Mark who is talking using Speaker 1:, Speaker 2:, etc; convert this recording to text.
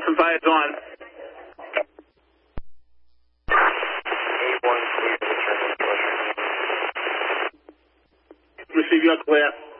Speaker 1: Dolphin 5 is on.
Speaker 2: A1 clear to return to the
Speaker 1: Receive your clear.